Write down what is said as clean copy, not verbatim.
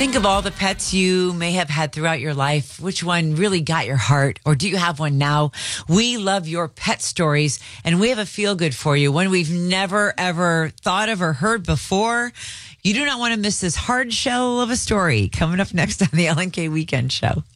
Think of all the pets you may have had throughout your life. Which one really got your heart? Or do you have one now? We love your pet stories, and we have a feel good for you, one we've never, ever thought of or heard before. You do not want to miss this hard shell of a story coming up next on the Ellen K Weekend Show.